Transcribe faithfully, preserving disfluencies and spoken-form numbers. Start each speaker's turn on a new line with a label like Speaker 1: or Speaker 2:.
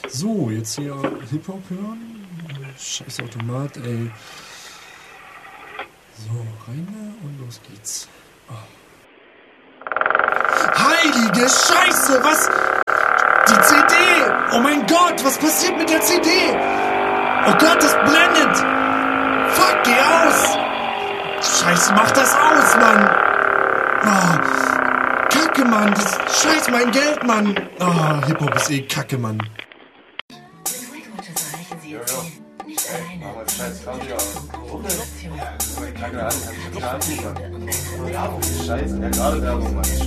Speaker 1: So, jetzt hier Hip-Hop hören. Scheiß Automat, ey. So, rein und los geht's. Oh. Heilige Scheiße, was? Die C D! Oh mein Gott, was passiert mit der C D? Oh Gott, das blendet! Fuck, geh aus! Scheiße, mach das aus, Mann! Oh, Kacke, Mann! Das Scheiß mein Geld, Mann! Oh, Hip-Hop ist eh Kacke, Mann.
Speaker 2: Scheiße, ja, gerade Werbung, Mann.